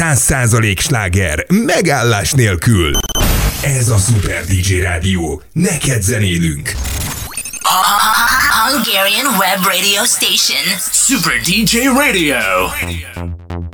100% sláger, megállás nélkül. Ez a Super DJ Rádió, neked zenélünk. Hungarian Web Radio Station. Super DJ Radio.